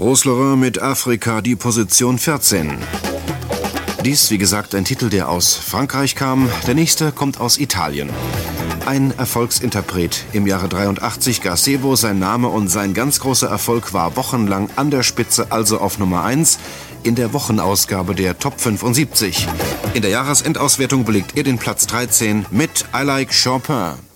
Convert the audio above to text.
Rose mit Afrika, die Position 14. Dies, wie gesagt, ein Titel, der aus Frankreich kam. Der nächste kommt aus Italien. Ein Erfolgsinterpret. Im Jahre 83 Gazebo, sein Name und sein ganz großer Erfolg war wochenlang an der Spitze, also auf Nummer 1, in der Wochenausgabe der Top 75. In der Jahresendauswertung belegt er den Platz 13 mit I Like Chopin.